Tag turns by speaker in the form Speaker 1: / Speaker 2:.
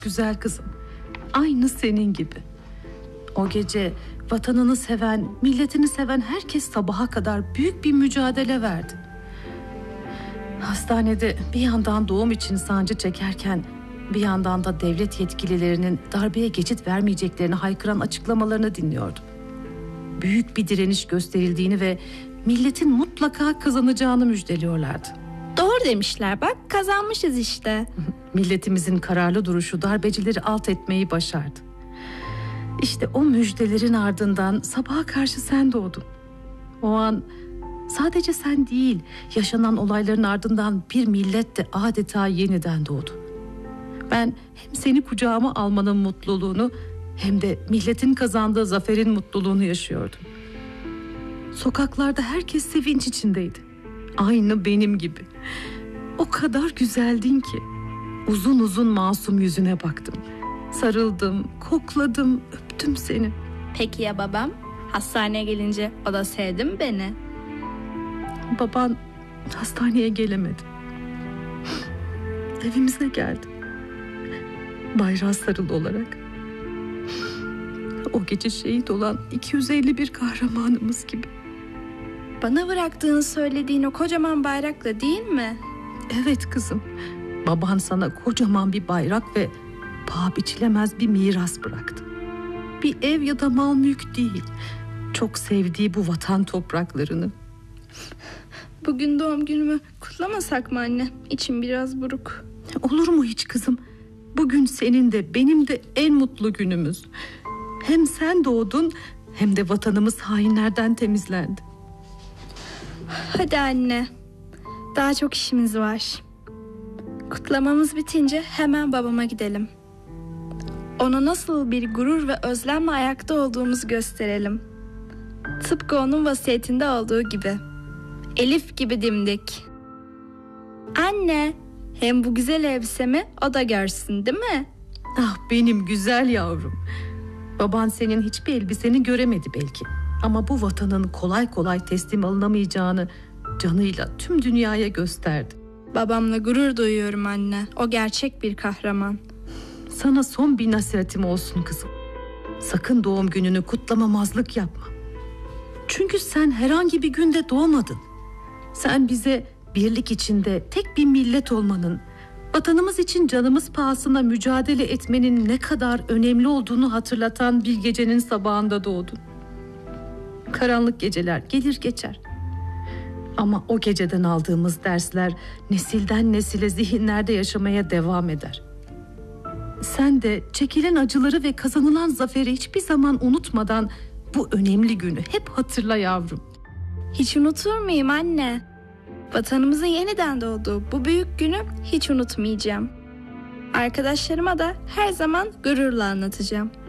Speaker 1: güzel kızım. Aynı senin gibi. O gece vatanını seven, milletini seven herkes sabaha kadar büyük bir mücadele verdi. Hastanede bir yandan doğum için sancı çekerken bir yandan da devlet yetkililerinin darbeye geçit vermeyeceklerini haykıran açıklamalarını dinliyordum. Büyük bir direniş gösterildiğini ve milletin mutlaka kazanacağını müjdeliyorlardı.
Speaker 2: Doğru demişler, bak kazanmışız işte.
Speaker 1: Milletimizin kararlı duruşu darbecileri alt etmeyi başardı. İşte o müjdelerin ardından sabaha karşı sen doğdun. O an sadece sen değil, yaşanan olayların ardından bir millet de adeta yeniden doğdu. Ben hem seni kucağıma almanın mutluluğunu hem de milletin kazandığı zaferin mutluluğunu yaşıyordum. Sokaklarda herkes sevinç içindeydi. Aynı benim gibi. O kadar güzeldin ki. Uzun uzun masum yüzüne baktım. Sarıldım, kokladım, öptüm seni.
Speaker 2: Peki ya babam? Hastaneye gelince o da sevdi mi beni?
Speaker 1: Baban hastaneye gelemedi. Evimize geldi. Bayrağı sarılı olarak. O gece şehit olan 251 kahramanımız gibi.
Speaker 2: Bana bıraktığını söylediğin o kocaman bayrakla değil mi?
Speaker 1: Evet kızım. Baban sana kocaman bir bayrak ve paha biçilemez bir miras bıraktı. Bir ev ya da mal mülk değil. Çok sevdiği bu vatan topraklarını.
Speaker 2: Bugün doğum günümü kutlamasak mı anne? İçim biraz buruk.
Speaker 1: Olur mu hiç kızım? Bugün senin de benim de en mutlu günümüz. Hem sen doğdun hem de vatanımız hainlerden temizlendi.
Speaker 2: Hadi anne. Daha çok işimiz var. Kutlamamız bitince hemen babama gidelim. Ona nasıl bir gurur ve özlemle ayakta olduğumuzu gösterelim. Tıpkı onun vasiyetinde olduğu gibi. Elif gibi dimdik. Anne, hem bu güzel elbisemi o da görsün değil mi?
Speaker 1: Ah benim güzel yavrum. Baban senin hiçbir elbiseni göremedi belki. Ama bu vatanın kolay kolay teslim alınamayacağını canıyla tüm dünyaya gösterdi.
Speaker 2: Babamla gurur duyuyorum anne. O gerçek bir kahraman.
Speaker 1: Sana son bir nasihatim olsun kızım. Sakın doğum gününü kutlamamazlık yapma. Çünkü sen herhangi bir günde doğmadın. Sen bize birlik içinde tek bir millet olmanın, vatanımız için canımız pahasına mücadele etmenin ne kadar önemli olduğunu hatırlatan bir gecenin sabahında doğdun. Karanlık geceler gelir geçer. Ama o geceden aldığımız dersler nesilden nesile zihinlerde yaşamaya devam eder. Sen de çekilen acıları ve kazanılan zaferi hiçbir zaman unutmadan bu önemli günü hep hatırla yavrum.
Speaker 2: Hiç unutur muyum anne? Vatanımızın yeniden doğduğu bu büyük günü hiç unutmayacağım. Arkadaşlarıma da her zaman gururla anlatacağım.